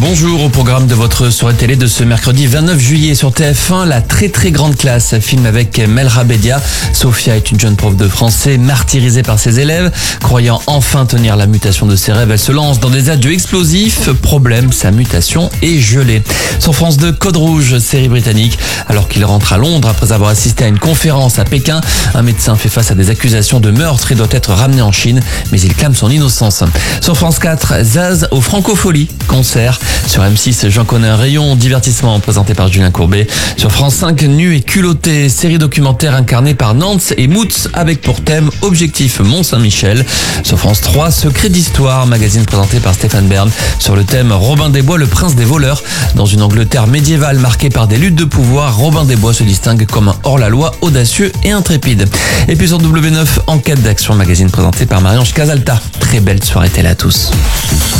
Bonjour, au programme de votre soirée télé de ce mercredi 29 juillet sur TF1, la très grande classe, film avec Melra Bedia. Sophia est une jeune prof de français martyrisée par ses élèves. Croyant enfin tenir la mutation de ses rêves, elle se lance dans des adieux explosifs. Problème, sa mutation est gelée. Sur France 2, Code Rouge, série britannique. Alors qu'il rentre à Londres après avoir assisté à une conférence à Pékin, un médecin fait face à des accusations de meurtre et doit être ramené en Chine, mais il clame son innocence. Sur France 4, Zaz aux Francopholies, concert. Sur M6, J'en connais un rayon, divertissement présenté par Julien Courbet. Sur France 5, Nu et culotté, série documentaire incarnée par Nance et Moots avec pour thème Objectif Mont-Saint-Michel. Sur France 3, Secret d'histoire, magazine présenté par Stéphane Bern sur le thème Robin des Bois, le prince des voleurs. Dans une Angleterre médiévale marquée par des luttes de pouvoir, Robin des Bois se distingue comme un hors-la-loi audacieux et intrépide. Et puis sur W9, Enquête d'action, magazine présenté par Marie-Ange Casalta. Très belle soirée télé à tous.